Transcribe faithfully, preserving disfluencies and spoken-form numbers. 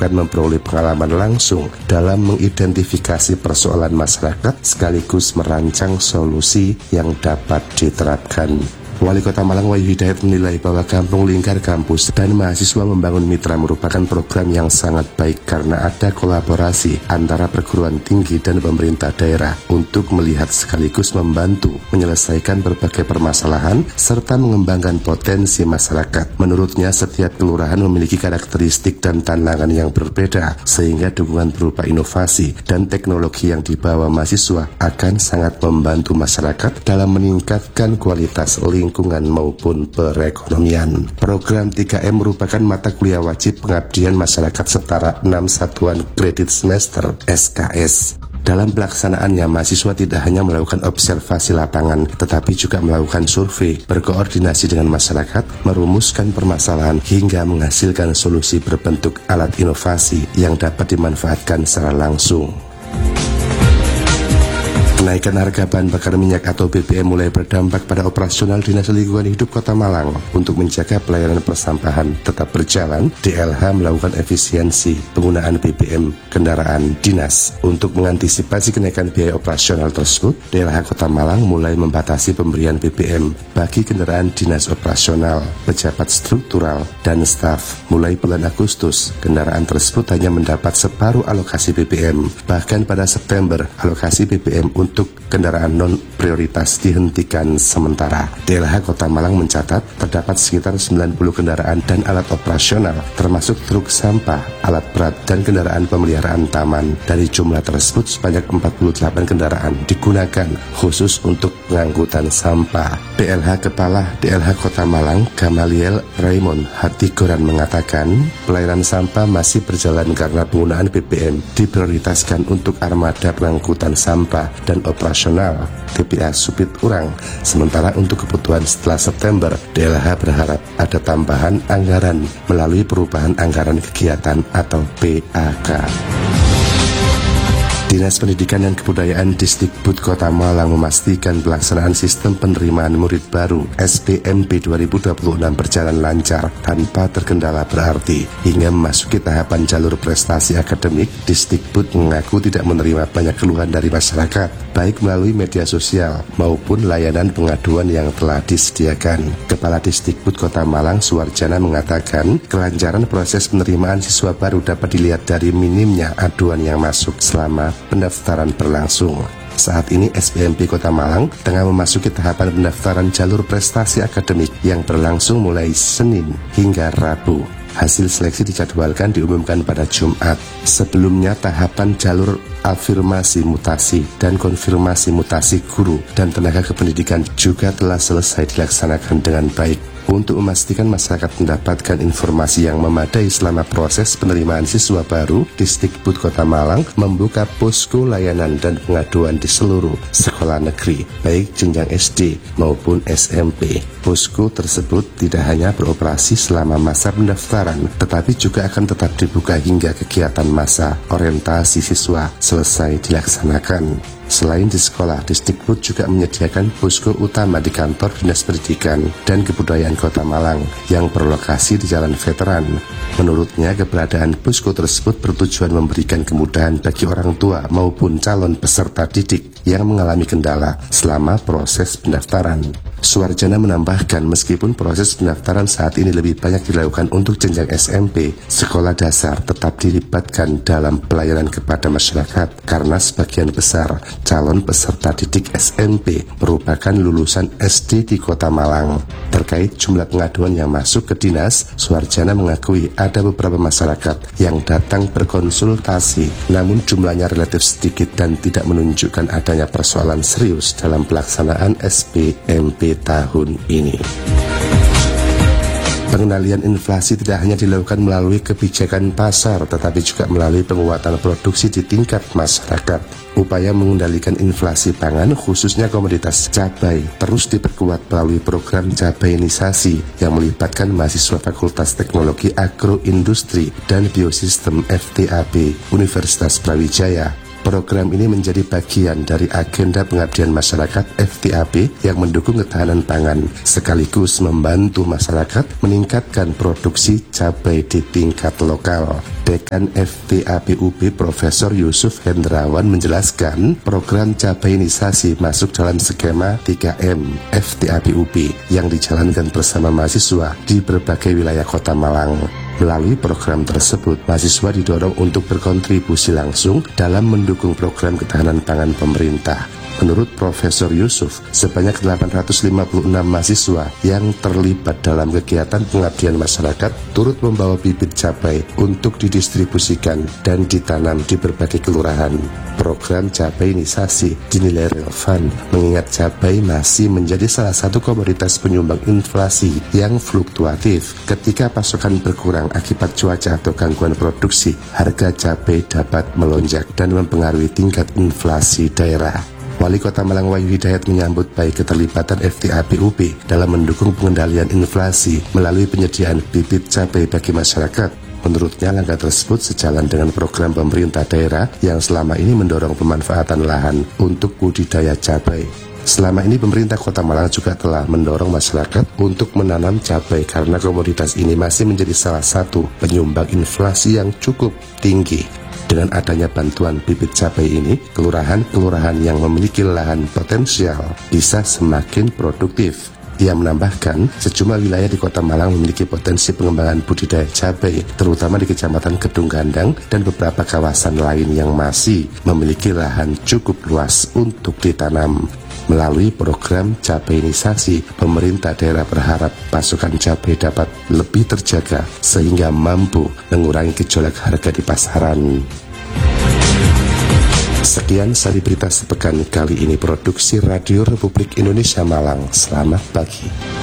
diharapkan memperoleh pengalaman langsung dalam mengidentifikasi persoalan masyarakat sekaligus merancang solusi yang dapat diterapkan. Wali Kota Malang Wahyu Hidayat menilai bahwa Kampung Lingkar Kampus dan mahasiswa membangun mitra merupakan program yang sangat baik karena ada kolaborasi antara perguruan tinggi dan pemerintah daerah untuk melihat sekaligus membantu menyelesaikan berbagai permasalahan serta mengembangkan potensi masyarakat. Menurutnya, setiap kelurahan memiliki karakteristik dan tantangan yang berbeda sehingga dukungan berupa inovasi dan teknologi yang dibawa mahasiswa akan sangat membantu masyarakat dalam meningkatkan kualitas lingkungan lingkungan maupun perekonomian. Program tiga M merupakan mata kuliah wajib pengabdian masyarakat setara enam satuan kredit semester S K S. Dalam pelaksanaannya, mahasiswa tidak hanya melakukan observasi lapangan, tetapi juga melakukan survei, berkoordinasi dengan masyarakat, merumuskan permasalahan, hingga menghasilkan solusi berbentuk alat inovasi yang dapat dimanfaatkan secara langsung. Kenaikan harga bahan bakar minyak atau B B M mulai berdampak pada operasional Dinas Lingkungan Hidup Kota Malang. Untuk menjaga pelayanan persampahan tetap berjalan, D L H melakukan efisiensi penggunaan B B M kendaraan dinas. Untuk mengantisipasi kenaikan biaya operasional tersebut, D L H Kota Malang mulai membatasi pemberian B B M bagi kendaraan dinas operasional, pejabat struktural, dan staf. Mulai bulan Agustus, kendaraan tersebut hanya mendapat separuh alokasi B B M. Bahkan pada September, alokasi B B M untuk Untuk kendaraan non-prioritas dihentikan sementara. D L H Kota Malang mencatat terdapat sekitar sembilan puluh kendaraan dan alat operasional, termasuk truk sampah, alat berat, dan kendaraan pemeliharaan taman. Dari jumlah tersebut, sebanyak empat puluh delapan kendaraan digunakan khusus untuk pengangkutan sampah. D L H Kepala D L H Kota Malang, Gamaliel Raymond Hatigoran mengatakan, pelayanan sampah masih berjalan karena penggunaan B B M diprioritaskan untuk armada pengangkutan sampah dan operasional T P A Supit Urang. Sementara untuk kebutuhan setelah September, D L H berharap ada tambahan anggaran melalui perubahan anggaran kegiatan atau P A K. Dinas Pendidikan dan Kebudayaan Disdikbud Kota Malang memastikan pelaksanaan sistem penerimaan murid baru S B M P dua ribu dua puluh enam berjalan lancar tanpa terkendala berarti. Hingga memasuki tahapan jalur prestasi akademik, Disdikbud mengaku tidak menerima banyak keluhan dari masyarakat, baik melalui media sosial maupun layanan pengaduan yang telah disediakan. Kepala Disdikbud Kota Malang, Suwarjana, mengatakan kelancaran proses penerimaan siswa baru dapat dilihat dari minimnya aduan yang masuk selama pendaftaran berlangsung. Saat ini S B M P Kota Malang tengah memasuki tahapan pendaftaran jalur prestasi akademik yang berlangsung mulai Senin hingga Rabu. Hasil seleksi dijadwalkan diumumkan pada Jumat. Sebelumnya tahapan jalur afirmasi mutasi dan konfirmasi mutasi guru dan tenaga kependidikan juga telah selesai dilaksanakan dengan baik. Untuk memastikan masyarakat mendapatkan informasi yang memadai selama proses penerimaan siswa baru, Disdikbud Kota Malang membuka posko layanan dan pengaduan di seluruh sekolah negeri, baik jenjang S D maupun S M P. Posko tersebut tidak hanya beroperasi selama masa pendaftaran, tetapi juga akan tetap dibuka hingga kegiatan masa orientasi siswa selesai dilaksanakan. Selain di sekolah, Disdikbud juga menyediakan posko utama di kantor Dinas Pendidikan dan Kebudayaan Kota Malang yang berlokasi di Jalan Veteran. Menurutnya, keberadaan posko tersebut bertujuan memberikan kemudahan bagi orang tua maupun calon peserta didik yang mengalami kendala selama proses pendaftaran. Suwarjana menambahkan, meskipun proses pendaftaran saat ini lebih banyak dilakukan untuk jenjang S M P, sekolah dasar tetap dilibatkan dalam pelayanan kepada masyarakat karena sebagian besar calon peserta didik S M P merupakan lulusan S D di Kota Malang. Terkait jumlah pengaduan yang masuk ke dinas, Suwarjana mengakui ada beberapa masyarakat yang datang berkonsultasi, namun jumlahnya relatif sedikit dan tidak menunjukkan adanya persoalan serius dalam pelaksanaan S B M P tahun ini. Pengendalian inflasi tidak hanya dilakukan melalui kebijakan pasar, tetapi juga melalui penguatan produksi di tingkat masyarakat. Upaya mengendalikan inflasi pangan, khususnya komoditas cabai, terus diperkuat melalui program cabainisasi yang melibatkan mahasiswa Fakultas Teknologi Agroindustri dan Biosistem F T A B Universitas Brawijaya. Program ini menjadi bagian dari agenda pengabdian masyarakat F T A P yang mendukung ketahanan pangan, sekaligus membantu masyarakat meningkatkan produksi cabai di tingkat lokal. Dekan F T A P U B Profesor Yusuf Hendrawan menjelaskan program cabainisasi masuk dalam skema tiga M F T A P U B yang dijalankan bersama mahasiswa di berbagai wilayah Kota Malang. Melalui program tersebut, mahasiswa didorong untuk berkontribusi langsung dalam mendukung program ketahanan pangan pemerintah. Menurut Profesor Yusuf, sebanyak delapan ratus lima puluh enam mahasiswa yang terlibat dalam kegiatan pengabdian masyarakat turut membawa bibit cabai untuk didistribusikan dan ditanam di berbagai kelurahan. Program cabainisasi dinilai relevan mengingat cabai masih menjadi salah satu komoditas penyumbang inflasi yang fluktuatif. Ketika pasokan berkurang akibat cuaca atau gangguan produksi, harga cabai dapat melonjak dan mempengaruhi tingkat inflasi daerah. Wali Kota Malang Wahyu Hidayat menyambut baik keterlibatan F T A P U B dalam mendukung pengendalian inflasi melalui penyediaan bibit cabai bagi masyarakat. Menurutnya, langkah tersebut sejalan dengan program pemerintah daerah yang selama ini mendorong pemanfaatan lahan untuk budidaya cabai. Selama ini pemerintah Kota Malang juga telah mendorong masyarakat untuk menanam cabai karena komoditas ini masih menjadi salah satu penyumbang inflasi yang cukup tinggi. Dengan adanya bantuan bibit cabai ini, kelurahan-kelurahan yang memiliki lahan potensial bisa semakin produktif. Ia menambahkan, sejumlah wilayah di Kota Malang memiliki potensi pengembangan budidaya cabai, terutama di Kecamatan Kedung Gandang dan beberapa kawasan lain yang masih memiliki lahan cukup luas untuk ditanam. Melalui program cabainisasi, pemerintah daerah berharap pasokan cabai dapat lebih terjaga sehingga mampu mengurangi gejolak harga di pasaran. Sekian sari berita sepekan kali ini, produksi Radio Republik Indonesia Malang. Selamat pagi.